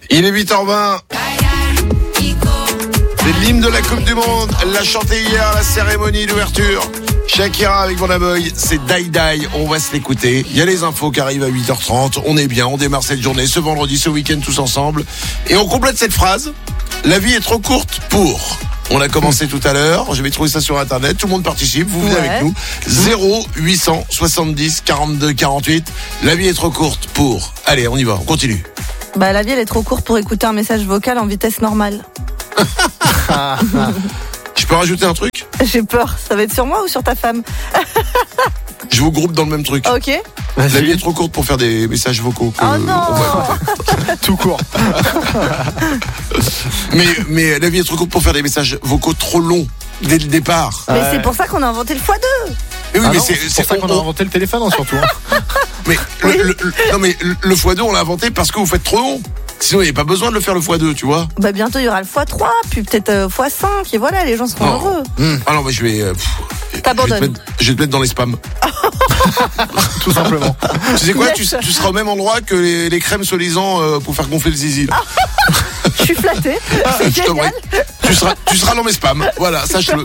Il est 8h20. C'est l'hymne de la Coupe du Monde. Elle l'a chanté hier à la cérémonie d'ouverture. Shakira avec Burna Boy, c'est Die Die. On va se l'écouter. Il y a les infos qui arrivent à 8h30. On est bien, on démarre cette journée, ce vendredi, ce week-end tous ensemble. Et on complète cette phrase. La vie est trop courte pour... On a commencé tout à l'heure, j'avais trouvé ça sur internet, tout le monde participe, vous venez avec nous. 0870 42 48. La vie est trop courte pour... Allez, on y va, on continue. Bah la vie elle est trop courte pour écouter un message vocal en vitesse normale. Je peux rajouter un truc ? J'ai peur, ça va être sur moi ou sur ta femme ? Je vous groupe dans le même truc. Ok. La vie est trop courte pour faire des messages vocaux. Oh non. Tout court. mais la vie est trop courte pour faire des messages vocaux trop longs dès le départ. Mais c'est pour ça qu'on a inventé le x2. Et oui, mais non, c'est pour ça qu'on a inventé le téléphone surtout. Mais le x2 on l'a inventé parce que vous faites trop long. Sinon il n'y a pas besoin de le faire le x2, tu vois. Bah bientôt il y aura le x3, puis peut-être x5 et voilà, les gens seront heureux. Ah non, mais je vais t'abandonnes. Je vais te mettre dans les spams. Tout simplement. Tu sais quoi, tu seras au même endroit que les crèmes soi-disant pour faire gonfler le zizi là. Je suis flattée. C'est génial. Tu seras dans mes spams. Voilà, sache-le.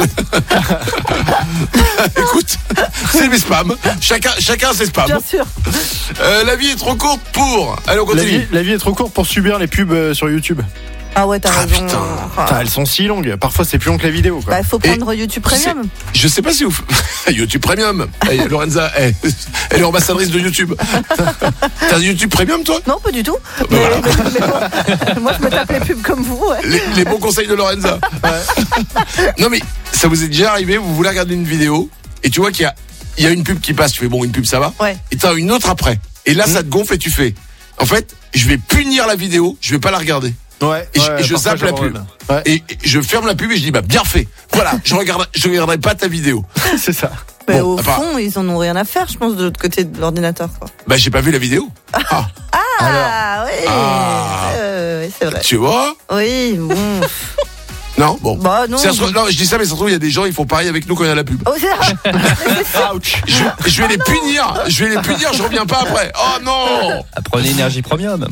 Écoute, c'est mes spams. Chacun ses spams. Bien sûr. La vie est trop courte pour... Allez, on continue. La vie est trop courte pour subir les pubs sur YouTube. Ah ouais, t'as raison. Putain, elles sont si longues. Parfois, c'est plus long que la vidéo. Quoi. Bah, faut prendre YouTube Premium. Je sais pas si vous... YouTube Premium. Hey, Lorenza, elle est ambassadrice de YouTube. T'as YouTube Premium, toi ? Non, pas du tout. Bah voilà. Mais moi, je me tape les pubs comme vous. Ouais. Les bons conseils de Lorenza. Non, mais ça vous est déjà arrivé, vous voulez regarder une vidéo, et tu vois qu'il y a une pub qui passe, tu fais bon, une pub, ça va. Ouais. Et t'as une autre après. Et là, ça te gonfle et tu fais... En fait, je vais punir la vidéo, je vais pas la regarder. Ouais, et je zappe la pub. Ouais. Et je ferme la pub et je dis bah bien fait. Voilà, je regarderai pas ta vidéo. C'est ça. Mais bon, au fond, ils en ont rien à faire, je pense, de l'autre côté de l'ordinateur, quoi. Bah j'ai pas vu la vidéo. Oui. C'est vrai. Tu vois ? Oui, bon. Non, bon. Bah non. Non, je dis ça, mais ça se trouve il y a des gens, ils font pareil avec nous quand il y a la pub. Oh, c'est Ouch. Je vais les punir. Je reviens pas après. Oh non. Prenez énergie premium.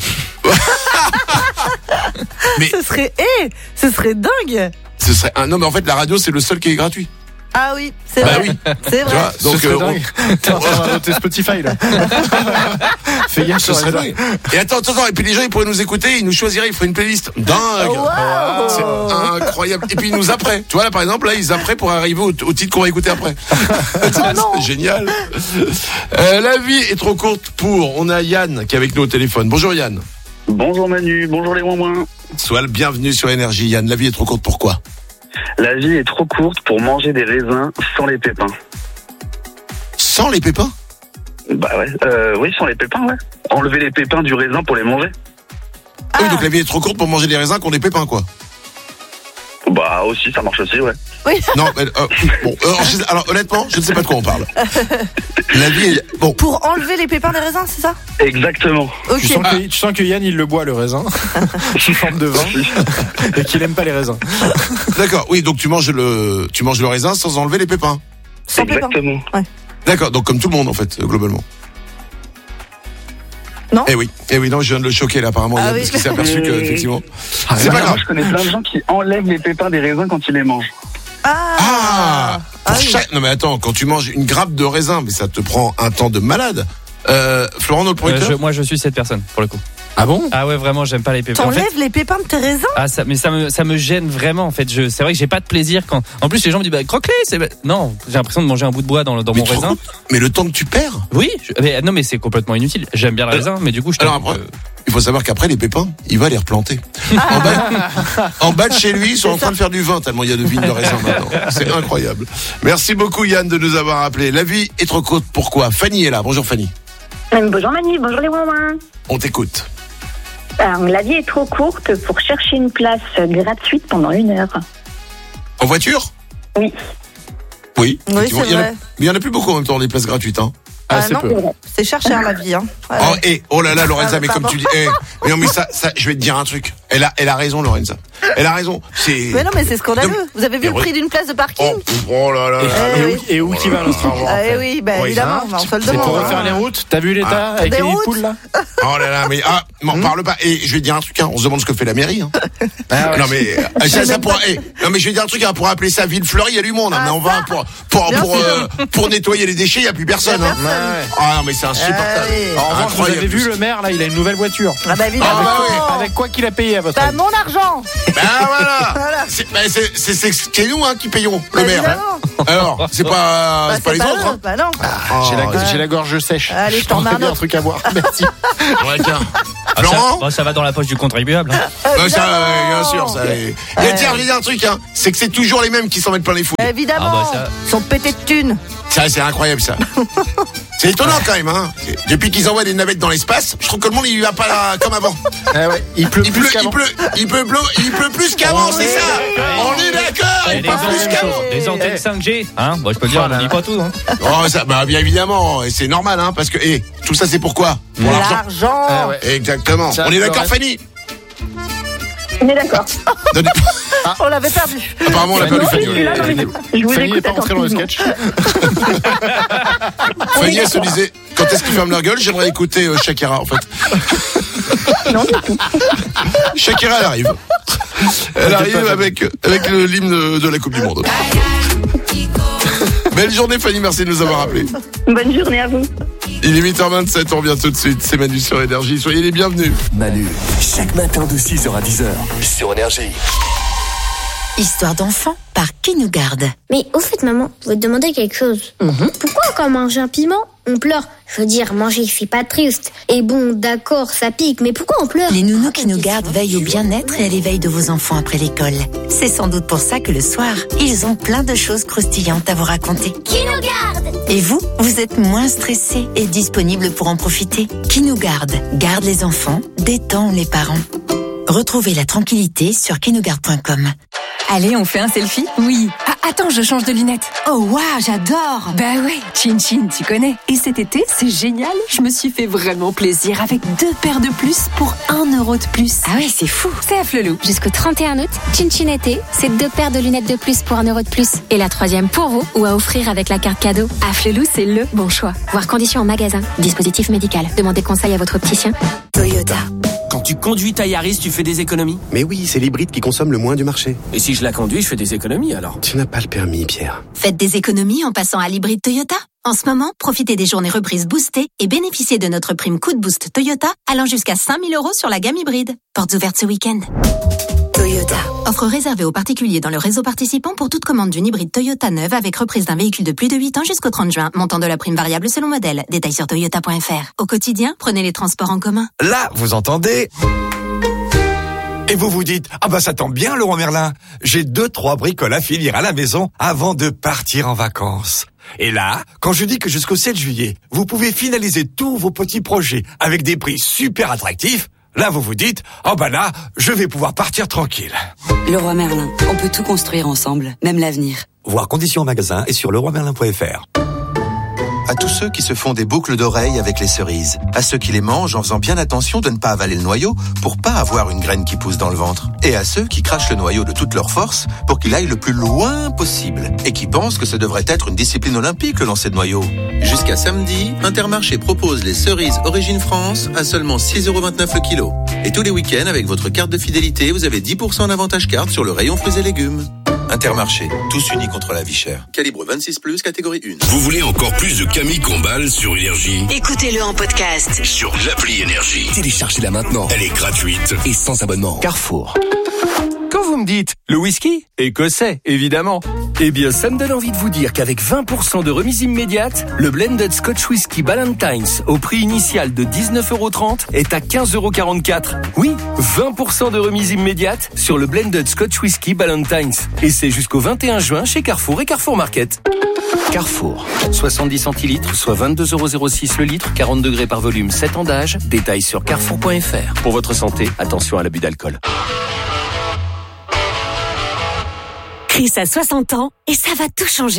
Mais ce serait dingue. Non, mais en fait la radio c'est le seul qui est gratuit. Ah oui, c'est vrai. Oui. C'est vrai. Donc t'es en train de noter Spotify là. Fais gaffe, ce serait dingue. Et attends, et puis les gens ils pourraient nous écouter, ils nous choisiraient, ils feraient une playlist. Dingue. Wow. C'est incroyable. Et puis ils nous apprêtent. Tu vois là par exemple là ils apprêtent pour arriver au titre qu'on va écouter après. C'est génial. La vie est trop courte pour. On a Yann qui est avec nous au téléphone. Bonjour Yann. Bonjour Manu, bonjour les moins. Sois le bienvenu sur Énergie. Yann, la vie est trop courte, pourquoi ? La vie est trop courte pour manger des raisins sans les pépins. Sans les pépins ? Bah ouais, oui, sans les pépins, ouais. Enlever les pépins du raisin pour les manger. Oui, donc la vie est trop courte pour manger des raisins qui ont des pépins, quoi. Bah aussi, ça marche aussi, ouais. Oui. Non, mais alors honnêtement, je ne sais pas de quoi on parle. La vie est... Bon. Pour enlever les pépins des raisins, c'est ça ? Exactement. Ok. Tu sens que Yann il le boit le raisin sous forme de vin et qu'il aime pas les raisins. D'accord, oui, donc tu manges le raisin sans enlever les pépins. Sans pépins. Exactement. Ouais. D'accord, donc comme tout le monde en fait, globalement. Non ? Eh oui, non, je viens de le choquer là apparemment, Yann, parce qu'il s'est aperçu que effectivement. C'est pas grave. Moi, je connais plein de gens qui enlèvent les pépins des raisins quand ils les mangent. Oui. Non mais attends, quand tu manges une grappe de raisin, mais ça te prend un temps de malade. Florent, notre producteur. Moi je suis cette personne pour le coup. Ah bon ? Ah ouais, vraiment, j'aime pas les pépins. T'enlèves les pépins de tes raisins ? Ah mais ça me gêne vraiment en fait. C'est vrai que j'ai pas de plaisir quand. En plus les gens me disent bah croque-les. Non, j'ai l'impression de manger un bout de bois dans mon raisin. Mais le temps que tu perds ? Oui, mais c'est complètement inutile. J'aime bien le raisin, mais du coup Alors après, il faut savoir qu'après les pépins, il va les replanter. En bas de chez lui, ils sont en train de faire du vin tellement il y a de vignes de raisin maintenant. C'est incroyable. Merci beaucoup Yann de nous avoir appelé. La vie est trop courte. Pourquoi ? Fanny est là. Bonjour Fanny. Bonjour Manu, bonjour les ouin-ouin. On t'écoute. Alors, la vie est trop courte pour chercher une place gratuite pendant 1 heure. En voiture ? Oui. Oui, Oui, c'est vrai. Mais il y en a plus beaucoup en même temps, des places gratuites. Hein. C'est non, peu. c'est cher la vie. Hein. Voilà. Oh là là, Lorenza, mais comme pardon. tu dis... mais non, mais ça, je vais te dire un truc. Elle a raison, Lorenza. Elle a raison. Mais non, mais c'est scandaleux. Non, Vous avez vu le prix d'une place de parking? Oh là là. Et où qui va l'Australie? Oui, évidemment, on se le C'est demande. pour refaire les routes. T'as vu l'état avec Des les routes poules là? Oh là là, mais m'en parle pas. Et je vais te dire un truc, on se demande ce que fait la mairie. Ah ouais. Non mais ça pourra. Non mais je vais dire un truc, on pourra appeler ça ville fleurie, il y a du monde. Mais on va pour nettoyer les déchets, il y a plus personne. Ouais. Ah non mais c'est insupportable. En revanche, vous avez vu le maire là, il a une nouvelle voiture. Ah bah évidemment. Avec quoi qu'il a payé à votre avis? Mon argent. Voilà. C'est nous qui payons le maire. Alors c'est pas les autres. Bah non. J'ai la gorge sèche. Allez, je t'en remets un un autre. truc à boire. Merci. Ouais, tiens. Florent. Ça va dans la poche du contribuable. Bien sûr, ça. Et tiens, je vais dire un truc, c'est que c'est toujours les mêmes qui s'en mettent plein les fouilles. Évidemment. Ils sont pétés de thunes. Ça, c'est incroyable, ça. C'est étonnant quand même, Depuis qu'ils envoient des navettes dans l'espace, je trouve que le monde il va pas comme avant. Il pleut plus qu'avant. Il pleut plus qu'avant, c'est ça. On est d'accord. Il pleut plus qu'avant. Les antennes 5G, je peux dire, on dit pas tout. Oh, ça, bien évidemment, et c'est normal, parce que, tout ça c'est pourquoi? Pour l'argent. Exactement. On est d'accord, Fanny? On est d'accord. On l'avait perdu. Apparemment, on l'a perdu, Fanny. Je vous Fanny n'est écoute pas rentrée dans le attentivement. sketch. Fanny, elle se disait, quand est-ce qu'ils ferment leur gueule? J'aimerais écouter Shakira, en fait. Non, du tout. Shakira, elle arrive. Elle arrive avec l'hymne de la Coupe du Monde. Belle journée, Fanny, merci de nous avoir appelés. Bonne journée à vous. Il est 8h27, on revient tout de suite. C'est Manu sur Énergie. Soyez les bienvenus. Manu, chaque matin de 6h à 10h sur Énergie. Histoire d'enfant par Qui nous garde. Mais au fait, maman, je vais te demander quelque chose. Pourquoi quand on mange un piment, on pleure? Je veux dire, manger, je suis pas triste. Et bon, d'accord, ça pique, mais pourquoi on pleure? Les nounous Qui nous gardent veillent au bien-être et à l'éveil de vos enfants après l'école. C'est sans doute pour ça que le soir, ils ont plein de choses croustillantes à vous raconter. Qui nous garde? Et vous êtes moins stressé et disponible pour en profiter. Qui nous garde les enfants, détend les parents. Retrouvez la tranquillité sur kinougarde.com. Allez, on fait un selfie? Oui. Ah, attends, je change de lunettes. Oh, waouh, j'adore. Bah ouais, Chin Chin, tu connais. Et cet été, c'est génial. Je me suis fait vraiment plaisir avec 2 paires de plus pour 1 euro de plus. Ah ouais, c'est fou. C'est à Flelou. Jusqu'au 31 août, Chin Chin été, c'est 2 paires de lunettes de plus pour 1 euro de plus. Et la 3e pour vous ou à offrir avec la carte cadeau. À Flelou, c'est le bon choix. Voir conditions en magasin. Dispositif médical. Demandez conseil à votre opticien. Toyota. Quand tu conduis ta Yaris, tu fais des économies? Mais oui, c'est l'hybride qui consomme le moins du marché. Et si je la conduis, je fais des économies alors? Tu n'as pas le permis, Pierre. Faites des économies en passant à l'hybride Toyota. En ce moment, profitez des journées reprises boostées et bénéficiez de notre prime Coup de Boost Toyota allant jusqu'à 5 000 € sur la gamme hybride. Portes ouvertes ce week-end. Toyota. Offre réservée aux particuliers dans le réseau participant pour toute commande d'une hybride Toyota neuve avec reprise d'un véhicule de plus de 8 ans jusqu'au 30 juin. Montant de la prime variable selon modèle. Détails sur toyota.fr. Au quotidien, prenez les transports en commun. Là, vous entendez? Et vous vous dites, ah bah ça tombe bien Laurent Merlin, j'ai 2-3 bricoles à finir à la maison avant de partir en vacances. Et là, quand je dis que jusqu'au 7 juillet, vous pouvez finaliser tous vos petits projets avec des prix super attractifs, là vous vous dites, oh bah là, je vais pouvoir partir tranquille. Leroy Merlin, on peut tout construire ensemble, même l'avenir. Voir conditions en magasin et sur leroymerlin.fr. À tous ceux qui se font des boucles d'oreilles avec les cerises. À ceux qui les mangent en faisant bien attention de ne pas avaler le noyau pour pas avoir une graine qui pousse dans le ventre. Et à ceux qui crachent le noyau de toute leur force pour qu'il aille le plus loin possible. Et qui pensent que ça devrait être une discipline olympique le lancer de noyau. Jusqu'à samedi, Intermarché propose les cerises Origine France à seulement 6,29€ le kilo. Et tous les week-ends, avec votre carte de fidélité, vous avez 10% d'avantage carte sur le rayon fruits et légumes. Intermarché, tous unis contre la vie chère. Calibre 26+, catégorie 1. Vous voulez encore plus de Camille Combal sur Énergie? Écoutez-le en podcast sur l'appli Énergie. Téléchargez-la maintenant. Elle est gratuite et sans abonnement. Carrefour. Quand vous me dites le whisky, écossais, évidemment. Eh bien, ça me donne envie de vous dire qu'avec 20% de remise immédiate, le blended Scotch Whisky Ballantines au prix initial de 19,30€ est à 15,44€. Oui, 20% de remise immédiate sur le blended Scotch Whisky Ballantines. Et c'est jusqu'au 21 juin chez Carrefour et Carrefour Market. Carrefour, 70 centilitres, soit 22,06€ le litre, 40 degrés par volume, 7 ans d'âge. Détails sur carrefour.fr. Pour votre santé, attention à l'abus d'alcool. Chris a 60 ans et ça va tout changer.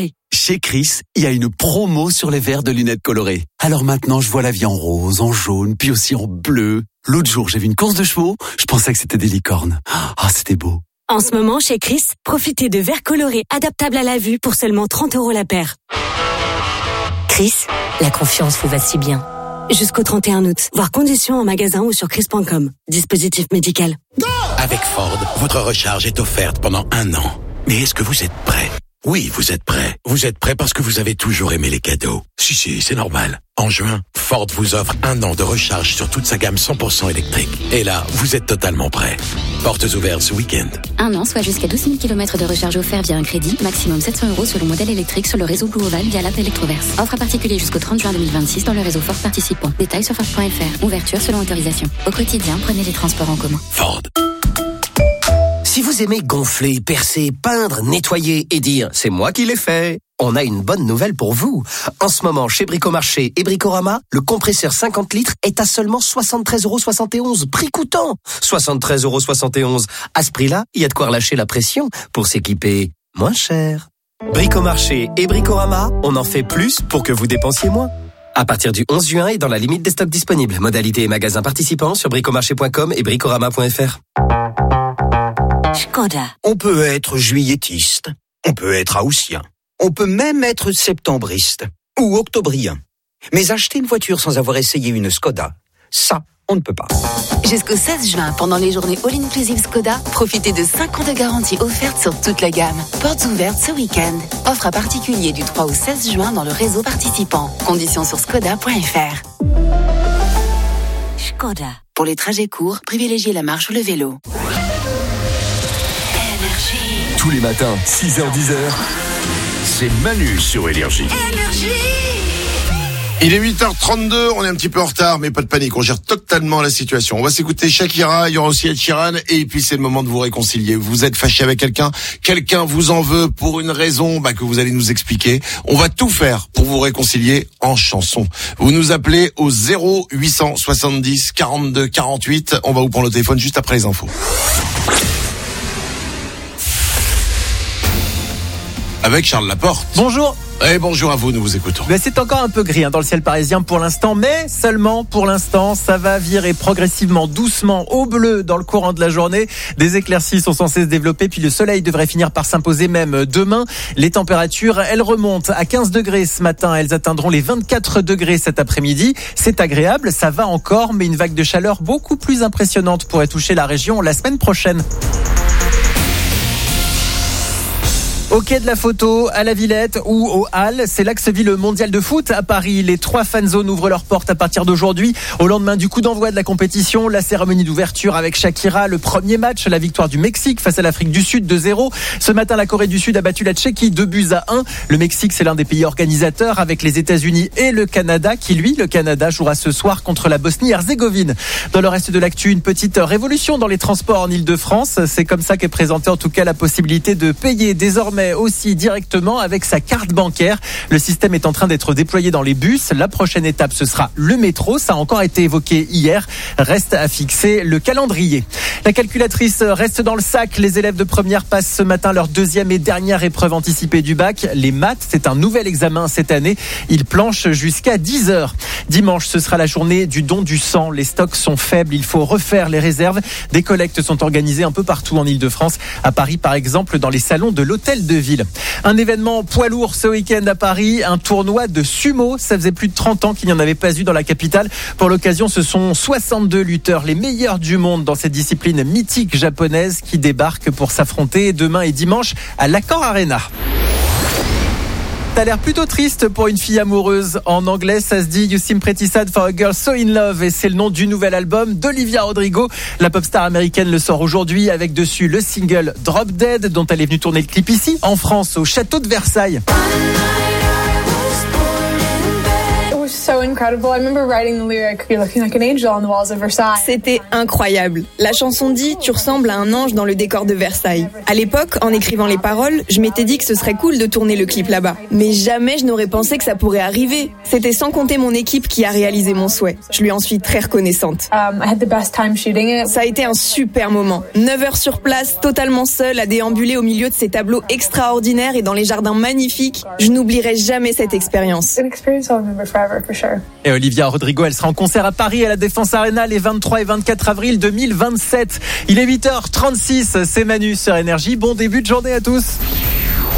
Chez Chris, il y a une promo sur les verres de lunettes colorées. Alors maintenant, je vois la vie en rose, en jaune, puis aussi en bleu. L'autre jour, j'ai vu une course de chevaux, je pensais que c'était des licornes. Ah, c'était beau. En ce moment, chez Chris, profitez de verres colorés adaptables à la vue pour seulement 30 € la paire. Chris, la confiance vous va si bien. Jusqu'au 31 août. Voir conditions en magasin ou sur chris.com. Dispositif médical. Avec Ford, votre recharge est offerte pendant 1 an. Mais est-ce que vous êtes prêt? Oui, vous êtes prêt. Vous êtes prêt parce que vous avez toujours aimé les cadeaux. Si, c'est normal. En juin, Ford vous offre 1 an de recharge sur toute sa gamme 100% électrique. Et là, vous êtes totalement prêt. Portes ouvertes ce week-end. 1 an, soit jusqu'à 12 000 km de recharge offert via un crédit. Maximum 700 € selon modèle électrique sur le réseau Blue Oval via l'app Electroverse. Offre à particulier jusqu'au 30 juin 2026 dans le réseau Ford participant. Détails sur Ford.fr. Ouverture selon autorisation. Au quotidien, prenez les transports en commun. Ford. Si vous aimez gonfler, percer, peindre, nettoyer et dire « c'est moi qui l'ai fait », on a une bonne nouvelle pour vous. En ce moment, chez Bricomarché et Bricorama, le compresseur 50 litres est à seulement 73,71 €, prix coûtant. 73,71 €. À ce prix-là, il y a de quoi relâcher la pression pour s'équiper moins cher. Bricomarché et Bricorama, on en fait plus pour que vous dépensiez moins. À partir du 11 juin et dans la limite des stocks disponibles. Modalités et magasins participants sur bricomarché.com et bricorama.fr. Skoda. On peut être juilletiste, on peut être haussien, on peut même être septembriste ou octobrien. Mais acheter une voiture sans avoir essayé une Skoda, ça, on ne peut pas. Jusqu'au 16 juin, pendant les journées All-Inclusive Skoda, profitez de 5 ans de garantie offerte sur toute la gamme. Portes ouvertes ce week-end. Offre à particulier du 3 au 16 juin dans le réseau participant. Conditions sur skoda.fr. Skoda. Pour les trajets courts, privilégiez la marche ou le vélo. Tous les matins, 6h-10h, C'est Manu sur Énergie. Il est 8h32, on est un petit peu en retard, mais pas de panique, on gère totalement la situation. On va s'écouter Shakira, il y aura aussi Ed Sheeran, et puis c'est le moment de vous réconcilier. Vous êtes fâché avec quelqu'un vous en veut pour une raison que vous allez nous expliquer. On va tout faire pour vous réconcilier en chanson. Vous nous appelez au 0870 42 48, on va vous prendre le téléphone juste après les infos. Avec Charles Laporte. Bonjour. Et bonjour à vous, nous vous écoutons. Mais c'est encore un peu gris dans le ciel parisien pour l'instant, mais seulement pour l'instant. Ça va virer progressivement, doucement au bleu dans le courant de la journée. Des éclaircies sont censées se développer, puis le soleil devrait finir par s'imposer même demain. Les températures, elles remontent à 15 degrés ce matin. Elles atteindront les 24 degrés cet après-midi. C'est agréable, ça va encore, mais une vague de chaleur beaucoup plus impressionnante pourrait toucher la région la semaine prochaine. Au quai de la Photo, à la Villette ou au Halles, c'est là que se vit le mondial de foot à Paris. Les 3 fan zones ouvrent leurs portes à partir d'aujourd'hui. Au lendemain du coup d'envoi de la compétition, la cérémonie d'ouverture avec Shakira, le premier match, la victoire du Mexique face à l'Afrique du Sud 2-0. Ce matin, la Corée du Sud a battu la Tchéquie 2-1. Le Mexique, c'est l'un des pays organisateurs avec les États-Unis et le Canada qui, lui, le Canada, jouera ce soir contre la Bosnie-Herzégovine. Dans le reste de l'actu, une petite révolution dans les transports en Ile-de-France. C'est comme ça qu'est présentée en tout cas la possibilité de payer désormais aussi directement avec sa carte bancaire. Le système est en train d'être déployé dans les bus. La prochaine étape, ce sera le métro. Ça a encore été évoqué hier. Reste à fixer le calendrier. La calculatrice reste dans le sac. Les élèves de première passent ce matin leur deuxième et dernière épreuve anticipée du bac. Les maths, c'est un nouvel examen cette année. Ils planchent jusqu'à 10h. Dimanche, ce sera la journée du don du sang. Les stocks sont faibles. Il faut refaire les réserves. Des collectes sont organisées un peu partout en Ile-de-France. À Paris, par exemple, dans les salons de l'Hôtel de Ville. Un événement poids lourd ce week-end à Paris, un tournoi de sumo. Ça faisait plus de 30 ans qu'il n'y en avait pas eu dans la capitale. Pour l'occasion, ce sont 62 lutteurs, les meilleurs du monde dans cette discipline mythique japonaise qui débarquent pour s'affronter demain et dimanche à l'Accor Arena. T'as l'air plutôt triste pour une fille amoureuse. En anglais, ça se dit You Seem Pretty Sad for a Girl So In Love. Et c'est le nom du nouvel album d'Olivia Rodrigo. La pop star américaine le sort aujourd'hui avec dessus le single Drop Dead, dont elle est venue tourner le clip ici, en France, au château de Versailles. C'était incroyable. La chanson dit « Tu ressembles à un ange dans le décor de Versailles ». À l'époque, en écrivant les paroles, je m'étais dit que ce serait cool de tourner le clip là-bas. Mais jamais je n'aurais pensé que ça pourrait arriver. C'était sans compter mon équipe qui a réalisé mon souhait. Je lui en suis très reconnaissante. Ça a été un super moment. 9 heures sur place, totalement seule, à déambuler au milieu de ces tableaux extraordinaires et dans les jardins magnifiques. Je n'oublierai jamais cette expérience. Et Olivia Rodrigo, elle sera en concert à Paris à la Défense Arena les 23 et 24 avril 2027. Il est 8h36, c'est Manu sur Énergie. Bon début de journée à tous.